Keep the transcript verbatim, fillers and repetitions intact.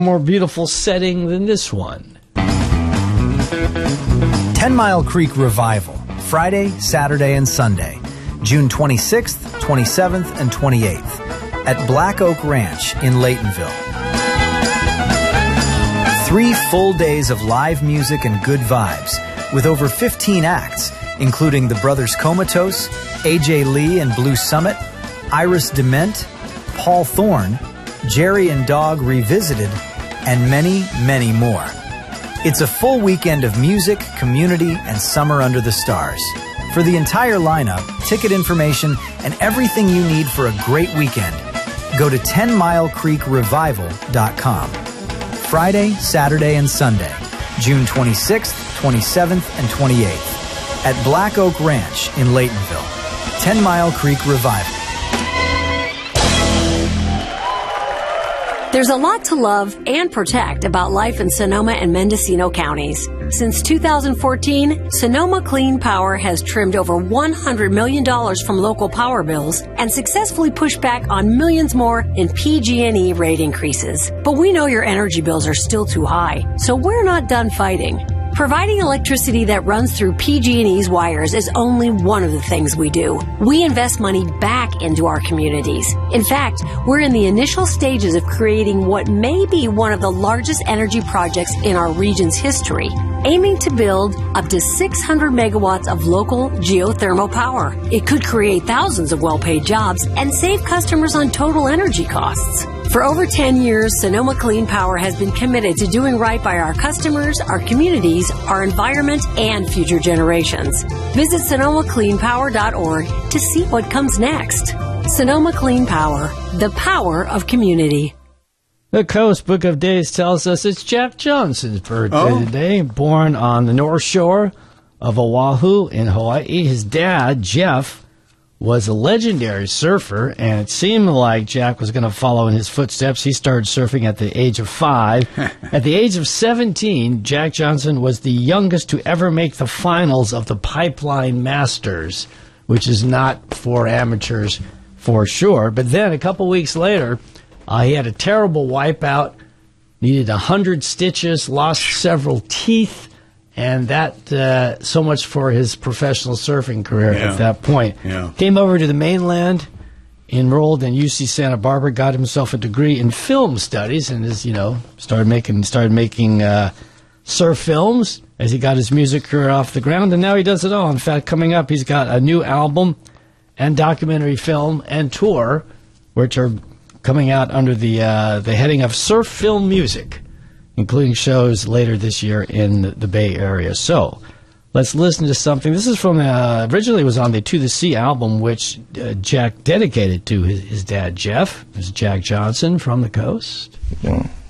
more beautiful setting than this one. Ten Mile Creek Revival, Friday, Saturday, and Sunday, June twenty-sixth, twenty-seventh, and twenty-eighth, at Black Oak Ranch in Laytonville. Three full days of live music and good vibes, with over fifteen acts, including the Brothers Comatose, A J Lee and Blue Summit, Iris Dement, Paul Thorne, Jerry and Dog Revisited, and many, many more. It's a full weekend of music, community, and summer under the stars. For the entire lineup, ticket information, and everything you need for a great weekend, go to ten mile creek revival dot com. Friday, Saturday, and Sunday, June twenty-sixth, twenty-seventh, and twenty-eighth, at Black Oak Ranch in Laytonville. Ten Mile Creek Revival. There's a lot to love and protect about life in Sonoma and Mendocino counties. Since two thousand fourteen, Sonoma Clean Power has trimmed over one hundred million dollars from local power bills and successfully pushed back on millions more in P G and E rate increases. But we know your energy bills are still too high, so we're not done fighting. Providing electricity that runs through P G and E's wires is only one of the things we do. We invest money back into our communities. In fact, we're in the initial stages of creating what may be one of the largest energy projects in our region's history, aiming to build up to six hundred megawatts of local geothermal power. It could create thousands of well-paid jobs and save customers on total energy costs. For over ten years, Sonoma Clean Power has been committed to doing right by our customers, our communities, our environment, and future generations. Visit sonoma clean power dot org to see what comes next. Sonoma Clean Power, the power of community. The Coast Book of Days tells us it's Jack Johnson's birthday Oh. today, born on the North Shore of Oahu in Hawaii. His dad, Jeff, was a legendary surfer, and it seemed like Jack was going to follow in his footsteps. He started surfing at the age of five. At the age of seventeen, Jack Johnson was the youngest to ever make the finals of the Pipeline Masters, which is not for amateurs for sure. But then a couple weeks later, uh, he had a terrible wipeout, needed one hundred stitches, lost several teeth, and that, uh, so much for his professional surfing career Yeah. at that point. Yeah. Came over to the mainland, enrolled in U C Santa Barbara, got himself a degree in film studies, and is, you know, started making started making uh, surf films as he got his music career off the ground, and now he does it all. In fact, coming up, he's got a new album and documentary film and tour, which are coming out under the uh, the heading of Surf Film Music, including shows later this year in the Bay Area. So let's listen to something. This is from, uh, originally it was on the To the Sea album, which uh, Jack dedicated to his, his dad, Jeff. This is Jack Johnson from the Coast. Yeah.